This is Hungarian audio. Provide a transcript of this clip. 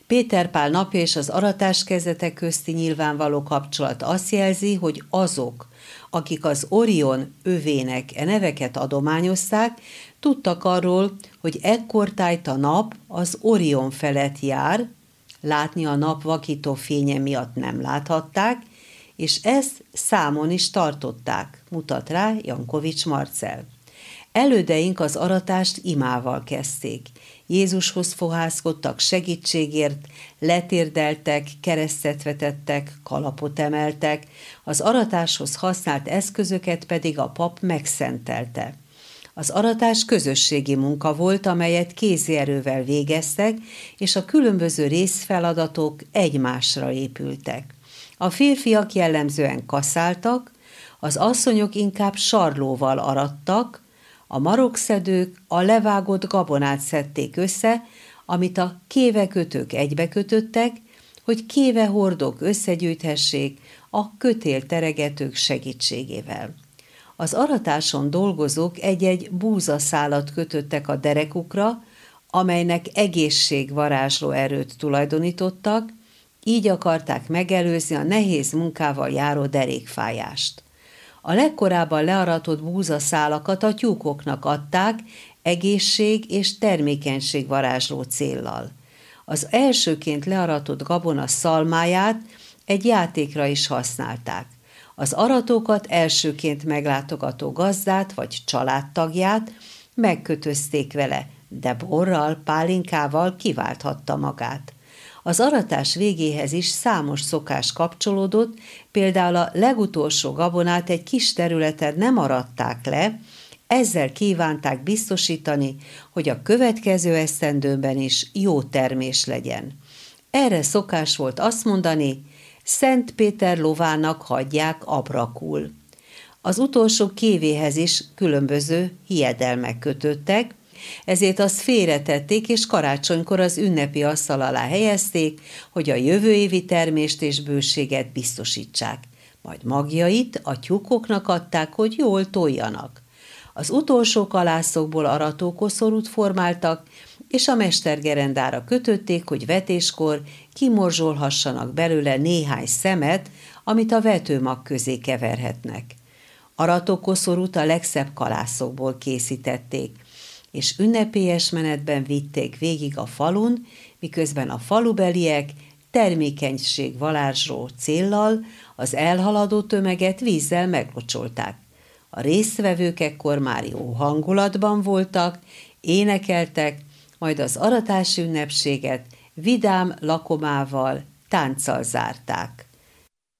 Péter Pál napja és az aratás kezdete közti nyilvánvaló kapcsolat azt jelzi, hogy azok, akik az Orion övének neveket adományozták, tudtak arról, hogy ekkortájt a nap az Orion felett jár, látni a nap vakító fénye miatt nem láthatták, és ezt számon is tartották, mutat rá Jankovics Marcell. Elődeink az aratást imával kezdték. Jézushoz fohászkodtak segítségért, letérdeltek, keresztet vetettek, kalapot emeltek, az aratáshoz használt eszközöket pedig a pap megszentelte. Az aratás közösségi munka volt, amelyet kézi erővel végeztek, és a különböző részfeladatok egymásra épültek. A férfiak jellemzően kaszáltak, az asszonyok inkább sarlóval arattak, a marokszedők a levágott gabonát szedték össze, amit a kévekötők egybekötöttek, hogy kévehordók összegyűjthessék a kötélteregetők segítségével. Az aratáson dolgozók egy-egy búzaszálat kötöttek a derekukra, amelynek egészségvarázsló erőt tulajdonítottak, így akarták megelőzni a nehéz munkával járó derékfájást. A legkorábban learatott búzaszálakat a tyúkoknak adták egészség és termékenység varázsló céllal. Az elsőként learatott gabona szalmáját egy játékra is használták. Az aratókat elsőként meglátogató gazdát vagy családtagját megkötözték vele, de borral, pálinkával kiválthatta magát. Az aratás végéhez is számos szokás kapcsolódott, például a legutolsó gabonát egy kis területen nem aratták le, ezzel kívánták biztosítani, hogy a következő esztendőben is jó termés legyen. Erre szokás volt azt mondani, Szent Péter lovának hagyják abrakul. Az utolsó kévéhez is különböző hiedelmek kötöttek, ezért azt félretették, és karácsonykor az ünnepi asztal alá helyezték, hogy a jövő évi termést és bőséget biztosítsák. Majd magjait a tyúkoknak adták, hogy jól toljanak. Az utolsó kalászokból aratókoszorút formáltak, és a mestergerendára kötötték, hogy vetéskor kimorzsolhassanak belőle néhány szemet, amit a vetőmag közé keverhetnek. Aratókoszorút a legszebb kalászokból készítették, és ünnepélyes menetben vitték végig a falun, miközben a falubeliek termékenységvarázsló céllal az elhaladó tömeget vízzel meglocsolták. A résztvevők ekkor már jó hangulatban voltak, énekeltek, majd az aratási ünnepséget vidám lakomával, tánccal zárták.